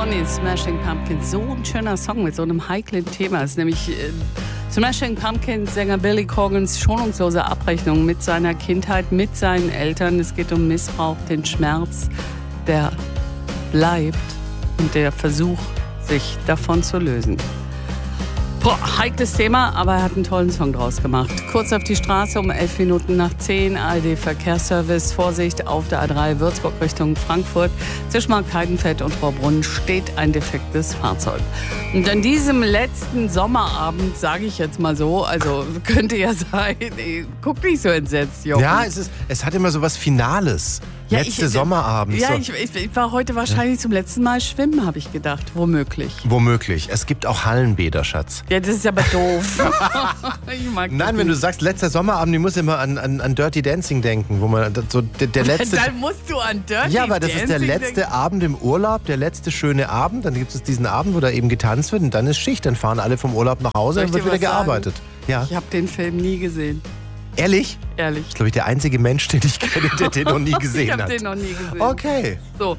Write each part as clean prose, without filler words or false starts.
von den Smashing Pumpkins. So ein schöner Song mit so einem heiklen Thema. Es ist nämlich Smashing Pumpkins Sänger Billy Corgans schonungslose Abrechnung mit seiner Kindheit, mit seinen Eltern. Es geht um Missbrauch, den Schmerz, der bleibt und der Versuch, sich davon zu lösen. Boah, heikles Thema, aber er hat einen tollen Song draus gemacht. Kurz auf die Straße um 11 Minuten nach 10. ARD Verkehrsservice. Vorsicht auf der A3 Würzburg Richtung Frankfurt. Zwischen Markt Heidenfeld und Rohrbrunn steht ein defektes Fahrzeug. Und an diesem letzten Sommerabend, sage ich jetzt mal so, also könnte ja sein, guck nicht so entsetzt, Jochen. Ja, es hat immer so was Finales. Ja, Letzte Sommerabend. Ja, so. ich war heute wahrscheinlich zum letzten Mal schwimmen, habe ich gedacht. Womöglich. Womöglich. Es gibt auch Hallenbäder, Schatz. Ja, das ist aber doof. Nein, wenn du sagst, letzter Sommerabend, ich muss immer an Dirty Dancing denken, wo man so der letzte. Dann musst du an Dirty Dancing. Ja, weil das ist der letzte Abend im Urlaub, der letzte schöne Abend. Dann gibt es diesen Abend, wo da eben getanzt wird und dann ist Schicht. Dann fahren alle vom Urlaub nach Hause und wird wieder gearbeitet. Ja. Ich habe den Film nie gesehen. Ehrlich? Ehrlich. Ich glaube, der einzige Mensch, den ich kenne, der den noch nie gesehen hat. Ich habe den noch nie gesehen. Okay. So,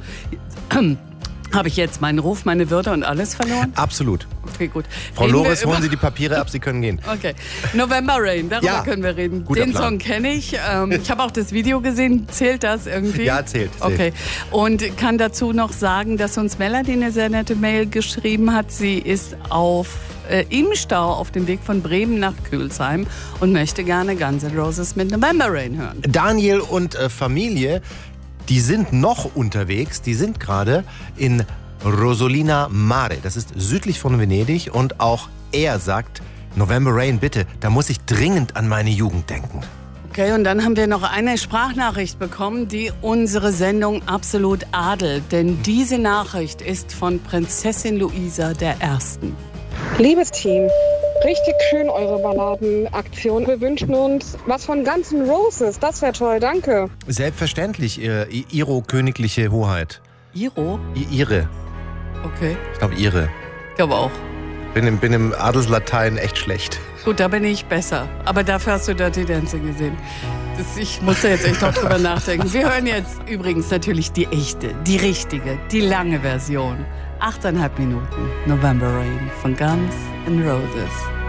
habe ich jetzt meinen Ruf, meine Würde und alles verloren? Absolut. Okay, gut. Frau Loris, holen Sie die Papiere ab, Sie können gehen. Okay. November Rain, darüber Ja. können wir reden. Guter Den Plan. Song kenne ich. Ich habe auch das Video gesehen. Zählt das irgendwie? Ja, zählt. Okay. Und kann dazu noch sagen, dass uns Melanie eine sehr nette Mail geschrieben hat. Sie ist im Stau auf dem Weg von Bremen nach Kühlsheim und möchte gerne Guns N' Roses mit November Rain hören. Daniel und Familie, die sind noch unterwegs. Die sind gerade in Rosolina Mare. Das ist südlich von Venedig. Und auch er sagt, November Rain, bitte, da muss ich dringend an meine Jugend denken. Okay, und dann haben wir noch eine Sprachnachricht bekommen, die unsere Sendung absolut adelt. Denn diese Nachricht ist von Prinzessin Luisa I. Liebes Team, richtig schön eure Balladenaktion. Wir wünschen uns was von Guns N' Roses. Das wäre toll, danke. Selbstverständlich, Ihre königliche Hoheit. Iro? Ihre. Okay, Ich glaube, Ihre. ich glaube auch. Bin im Adelslatein echt schlecht. Gut, da bin ich besser. Aber dafür hast du Dirty Dancing gesehen. Ich muss da jetzt echt noch drüber nachdenken. Wir hören jetzt übrigens natürlich die echte, die richtige, die lange Version. 8,5 Minuten November Rain von Guns N' Roses.